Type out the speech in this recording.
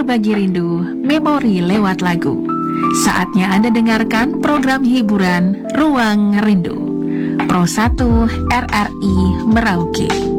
berbagi rindu, memori lewat lagu. Saatnya Anda dengarkan program hiburan Ruang Rindu Pro 1 RRI Merauke.